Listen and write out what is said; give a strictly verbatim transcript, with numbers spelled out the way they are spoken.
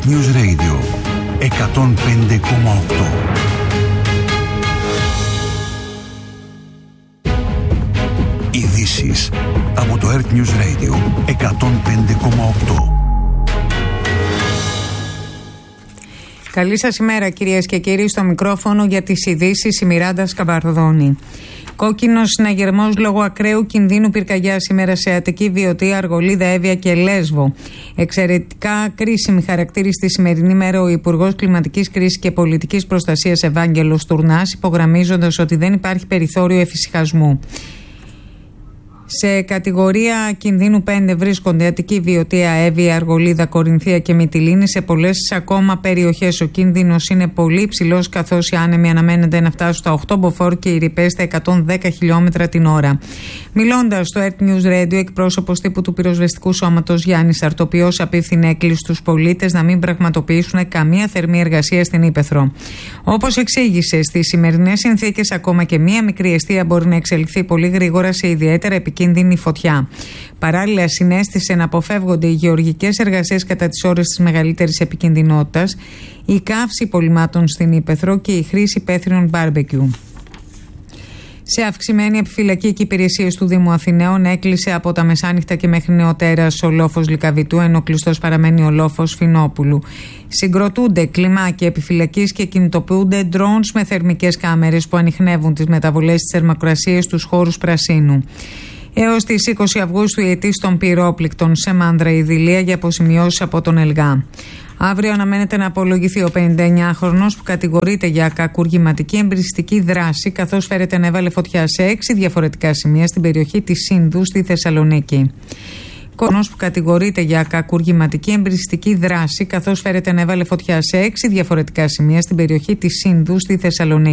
News Radio εκατόν πέντε κόμμα οκτώ. Ειδήσεις από το Earth News Radio εκατόν πέντε κόμμα οκτώ. Καλή σας ημέρα κυρίες και κύριοι, στο μικρόφωνο για τις ειδήσεις η Μιράντα Σκαμπαρδόνη. Κόκκινος συναγερμός λόγω ακραίου κινδύνου πυρκαγιάς σήμερα σε Αττική, Βιωτία, Αργολίδα, Εύβοια και Λέσβο. Εξαιρετικά κρίσιμη χαρακτήρισε τη σημερινή μέρα ο Υπουργός Κλιματικής Κρίσης και Πολιτικής Προστασίας Ευάγγελος Τουρνάς, υπογραμμίζοντας ότι δεν υπάρχει περιθώριο εφησυχασμού. Σε κατηγορία κινδύνου πέντε βρίσκονται Αττική, Βιωτία, Εύβοια, Αργολίδα, Κορινθία και Μυτιλήνη. Σε πολλές ακόμα περιοχές ο κίνδυνος είναι πολύ υψηλός, καθώς οι άνεμοι αναμένεται να φτάσουν στα οκτώ μποφόρ και οι ρηπές στα εκατόν δέκα χιλιόμετρα την ώρα. Μιλώντας στο Earth News Radio, εκπρόσωπος τύπου του πυροσβεστικού σώματος Γιάννης Αρτοπιός απίφθινε έκκληση στους πολίτες να μην πραγματοποιήσουν καμία θερμή εργασία στην Ύπαιθρο. Όπως εξήγησε, στις σημερινές συνθήκες ακόμα και μία μικρή εστία μπορεί να εξελιχθεί πολύ γρήγορα σε ιδιαίτερα επικίνδυνη φωτιά. Παράλληλα, συνέστησε να αποφεύγονται οι γεωργικές εργασίες κατά τις ώρες της μεγαλύτερης επικινδυνότητας, η καύση υπολειμμάτων στην Ύπαιθρο και η χρήση υπαίθριων μπάρμπεκιου. Σε αυξημένη επιφυλακή και υπηρεσίες του Δήμου Αθηναίων έκλεισε από τα μεσάνυχτα και μέχρι νεοτέρας ο λόφος Λυκαβητού, ενώ κλειστός παραμένει ο λόφος Φινόπουλου. Συγκροτούνται κλιμάκια επιφυλακής και κινητοποιούνται drones με θερμικές κάμερες που ανιχνεύουν τις μεταβολές της θερμοκρασίας στους χώρους πρασίνου. Έως τις είκοσι Αυγούστου η αιτής των πυρόπληκτων σε Μάνδρα, Ιδηλία, για αποσημειώσεις από τον ΕΛΓΑ. Αύριο αναμένεται να απολογηθεί ο πενηνταεννιάχρονος που κατηγορείται για κακουργηματική εμπριστική δράση, καθώς φέρεται να έβαλε φωτιά σε έξι διαφορετικά σημεία στην περιοχή της Σύνδου στη Θεσσαλονίκη. Κόνος που κατηγορείται για κακουργηματική εμπριστική δράση, καθώς φέρεται να έβαλε φωτιά σε έξι διαφορετικά σημεία στην περιοχή της Σύνδου στη Θεσσαλονίκη.